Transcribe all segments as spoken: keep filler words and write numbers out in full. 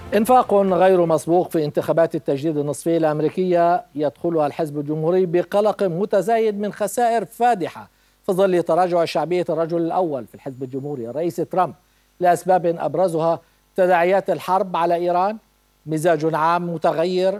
إنفاق غير مسبوق في انتخابات التجديد النصفية الأمريكية يدخلها الحزب الجمهوري بقلق متزايد من خسائر فادحة في ظل تراجع شعبية الرجل الأول في الحزب الجمهوري الرئيس ترامب لأسباب أبرزها تداعيات الحرب على إيران، مزاج عام متغير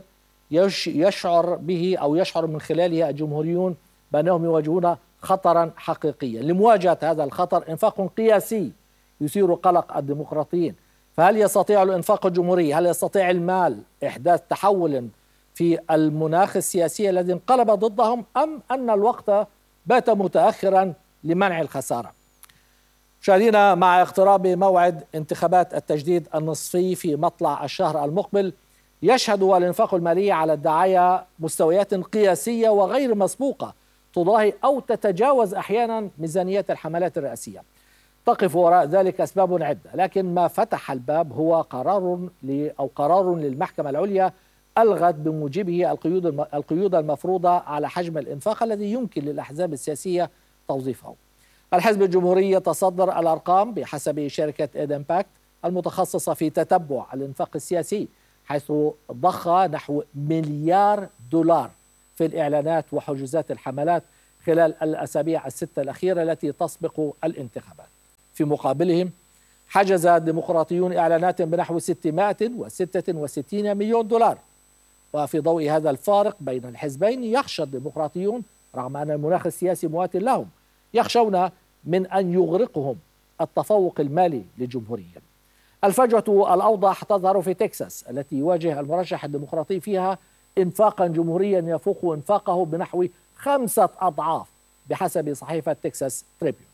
يشعر به أو يشعر من خلاله الجمهوريون بأنهم يواجهون خطرا حقيقيا. لمواجهة هذا الخطر إنفاق قياسي يثير قلق الديمقراطيين. فهل يستطيع الإنفاق الجمهوري، هل يستطيع المال إحداث تحول في المناخ السياسي الذي انقلب ضدهم، أم أن الوقت بات متأخرا لمنع الخسارة؟ مشاهدينا، مع اقتراب موعد انتخابات التجديد النصفي في مطلع الشهر المقبل، يشهد الإنفاق المالي على الدعاية مستويات قياسية وغير مسبوقة تضاهي أو تتجاوز أحيانا ميزانيات الحملات الرئاسية. تقف وراء ذلك أسباب عدة، لكن ما فتح الباب هو قرار أو قرار للمحكمة العليا ألغت بموجبه القيود القيود المفروضة على حجم الإنفاق الذي يمكن للأحزاب السياسية توظيفه. الحزب الجمهوري يتصدر الأرقام بحسب شركة إيدن باكت المتخصصة في تتبع الإنفاق السياسي، حيث ضخ نحو مليار دولار في الإعلانات وحجوزات الحملات خلال الأسابيع الستة الأخيرة التي تسبق الانتخابات. في مقابلهم حجز الديمقراطيون إعلانات بنحو ستمائة وستة وستين مليون دولار. وفي ضوء هذا الفارق بين الحزبين يخشى الديمقراطيون، رغم أن المناخ السياسي موات لهم، يخشون من أن يغرقهم التفوق المالي للجمهوريين. الفجوة الأوضح تظهر في تكساس التي يواجه المرشح الديمقراطي فيها إنفاقا جمهوريا يفوق إنفاقه بنحو خمسة أضعاف بحسب صحيفة تكساس تريبيون.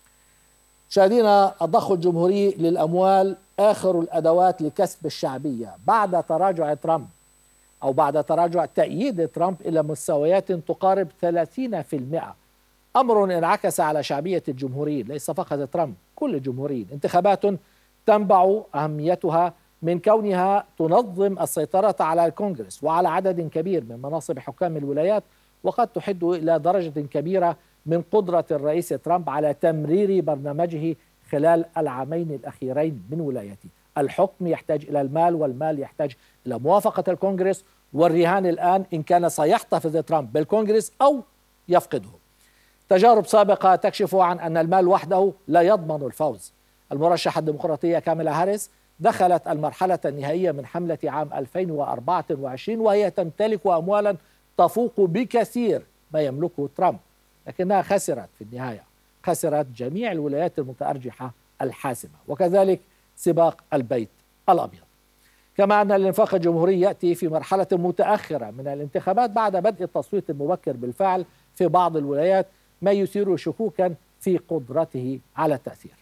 مشاهدينا، الضخ الجمهوري للأموال آخر الأدوات لكسب الشعبية بعد تراجع ترامب أو بعد تراجع تأييد ترامب إلى مستويات تقارب ثلاثين بالمئة، أمر انعكس على شعبية الجمهوريين، ليس فقط ترامب، كل الجمهوريين. انتخابات تنبع أهميتها من كونها تنظم السيطرة على الكونغرس وعلى عدد كبير من مناصب حكام الولايات، وقد تحد إلى درجة كبيرة من قدرة الرئيس ترامب على تمرير برنامجه خلال العامين الأخيرين من ولايته. الحكم يحتاج إلى المال، والمال يحتاج إلى موافقة الكونغرس، والرهان الآن إن كان سيحتفظ ترامب بالكونغرس أو يفقده. تجارب سابقة تكشف عن أن المال وحده لا يضمن الفوز. المرشحة الديمقراطية كاميلا هاريس دخلت المرحلة النهائية من حملة عام ألفين وأربعة وعشرين وهي تمتلك أموالا تفوق بكثير ما يملكه ترامب، لكنها خسرت في النهاية، خسرت جميع الولايات المتأرجحة الحاسمة، وكذلك سباق البيت الأبيض. كما أن الإنفاق الجمهوري يأتي في مرحلة متأخرة من الانتخابات بعد بدء التصويت المبكر بالفعل في بعض الولايات، ما يثير شكوكا في قدرته على التأثير.